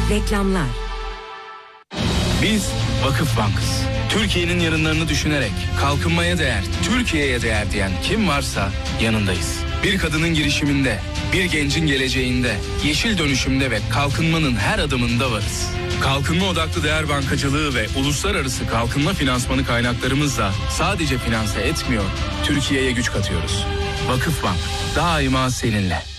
Reklamlar. Biz Vakıfbank'ız. Türkiye'nin yarınlarını düşünerek kalkınmaya değer, Türkiye'ye değer diyen kim varsa yanındayız. Bir kadının girişiminde, bir gencin geleceğinde, yeşil dönüşümde ve kalkınmanın her adımında varız. Kalkınma odaklı değer bankacılığı ve uluslararası kalkınma finansmanı kaynaklarımızla sadece finanse etmiyor, Türkiye'ye güç katıyoruz. Vakıfbank daima seninle.